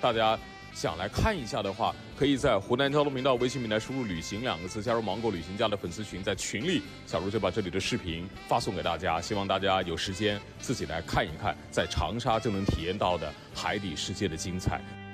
大家想来看一下的话，可以在湖南交通频道微信平台输入"旅行"2个字，加入芒果旅行家的粉丝群，在群里，小茹就把这里的视频发送给大家，希望大家有时间自己来看一看，在长沙就能体验到的海底世界的精彩。